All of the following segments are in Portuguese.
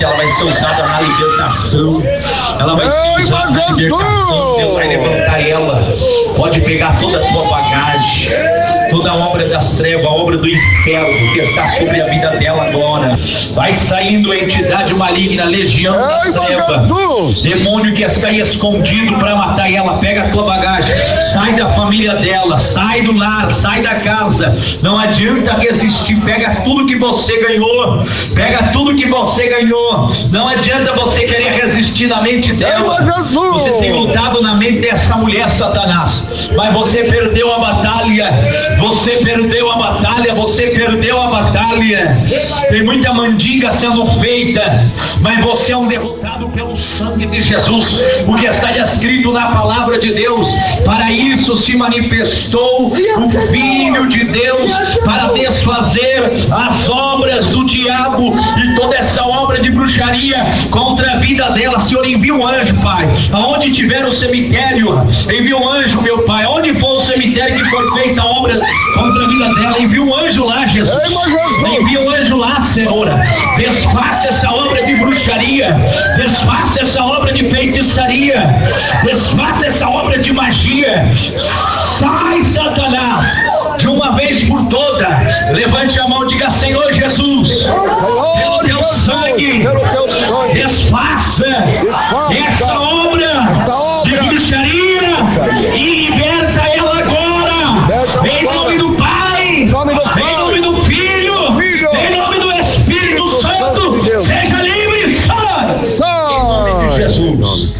ainda ela vai ser usada na libertação. Ela vai ser usada na libertação. Deus vai levantar ela. Pode pegar toda a tua bagagem, toda a obra das trevas, a obra do inferno que está sobre a vida dela agora. Vai saindo a entidade maligna, legião das trevas, demônio que está aí escondido para matar ela. Pega a tua bagagem, sai da família dela, sai do lar, sai da casa. Não adianta resistir. Pega tudo que você ganhou, pega tudo que você ganhou. Não adianta você querer resistir na mente dela. Você tem lutado na mente dessa mulher, Satanás, mas você perdeu a batalha. Você perdeu a batalha, você perdeu a batalha. Tem muita mandinga sendo feita, mas você é um derrotado pelo sangue de Jesus, porque está escrito na palavra de Deus: para isso se manifestou o Filho de Deus, para desfazer as obras do diabo e toda essa obra de bruxaria contra a vida dela. Senhor, envia um anjo, Pai, aonde tiver o cemitério, envia um anjo, meu Pai, onde for o cemitério que foi feita a obra contra a vida dela, envia um anjo lá, Jesus. Envia um anjo lá, Senhor. Desfaça essa obra de bruxaria, desfaça essa obra de feitiçaria, desfaça essa obra de magia. Sai, Satanás, de uma vez por toda. Levante a mão e diga: Senhor Jesus, pelo teu sangue, desfaça essa obra de bruxaria e liberta ela agora, em nome do Pai, em nome do Filho, em nome do Espírito Santo. Seja livre, sai, em nome de Jesus.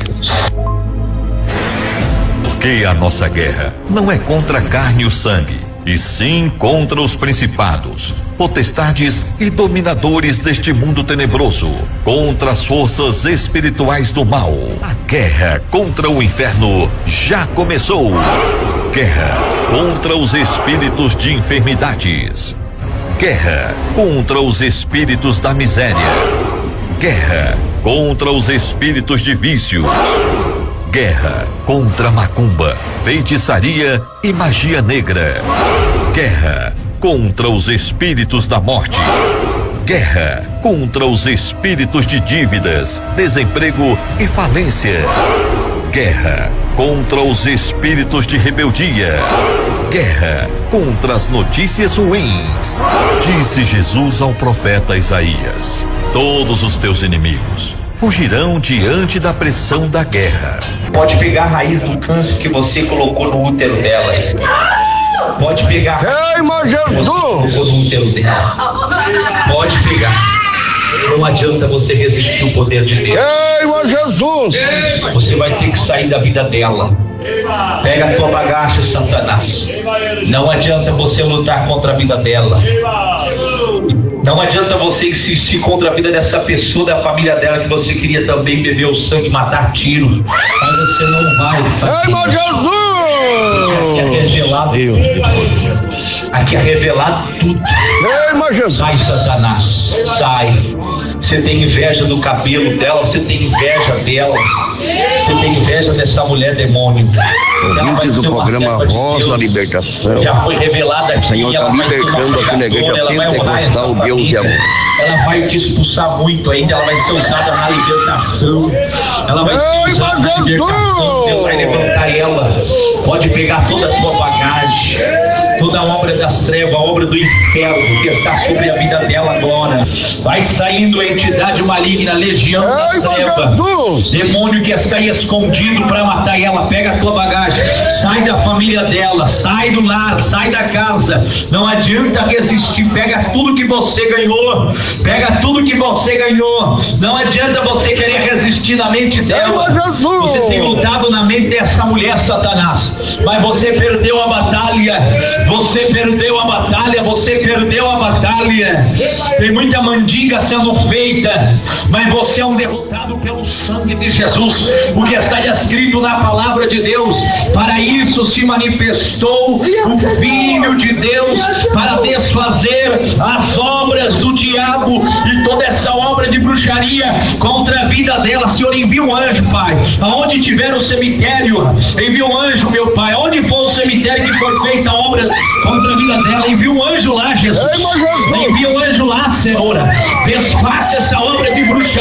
Porque a nossa guerra não é contra a carne e o sangue, e sim contra os principados, potestades e dominadores deste mundo tenebroso, contra as forças espirituais do mal. A guerra contra o inferno já começou. Guerra contra os espíritos de enfermidades. Guerra contra os espíritos da miséria. Guerra contra os espíritos de vícios. Guerra contra macumba, feitiçaria e magia negra. Guerra contra os espíritos da morte. Guerra contra os espíritos de dívidas, desemprego e falência. Guerra contra os espíritos de rebeldia. Guerra contra as notícias ruins. Disse Jesus ao profeta Isaías: todos os teus inimigos fugirão diante da pressão da guerra. Pode pegar a raiz do câncer que você colocou no útero dela. Pode pegar a raiz que você colocou no útero dela. Pode pegar. Não adianta você resistir o poder de Deus. Jesus! Você vai ter que sair da vida dela. Pega a tua bagagem, Satanás. Não adianta você lutar contra a vida dela. Não adianta você insistir contra a vida dessa pessoa, da família dela, que você queria também beber o sangue, matar tiro. Mas você não vai. Aqui é revelado tudo. Aqui é revelado tudo. Sai, Satanás, sai. Você tem inveja do cabelo dela, você tem inveja dela, você tem inveja dessa mulher demônio. Ela vai ser uma serva de Deus. Libertação. Já foi revelada aqui. Senhor, ela vai ser uma pregadora, ela vai honrar essa família. Ela vai te expulsar muito ainda, ela vai ser usada na libertação. Ela vai ser usada na libertação. Deus vai levantar ela. Pode pegar toda a tua bagagem, toda a obra das trevas, a obra do inferno que está sobre a vida dela agora. Vai saindo a entidade maligna, legião das trevas, demônio que está aí escondido para matar ela. Pega a tua bagagem, sai da família dela, sai do lar, sai da casa. Não adianta resistir. Pega tudo que você ganhou, pega tudo que você ganhou. Não adianta você querer resistir na mente dela. Você tem lutado na mente dessa mulher, Satanás, mas você perdeu a batalha. Você perdeu a batalha, você perdeu a batalha. Tem muita mandinga sendo feita, mas você é um derrotado pelo sangue de Jesus, porque está escrito na palavra de Deus: para isso se manifestou o Filho de Deus, para desfazer as obras do diabo e toda essa obra de bruxaria contra a vida dela. Senhor, envia um anjo, Pai, aonde tiver o cemitério, envia um anjo, meu Pai, onde for o cemitério que foi feita a obra contra a vida dela, envia um anjo lá, Jesus. Envia um anjo lá, Senhor. Desfaça essa obra de bruxaria.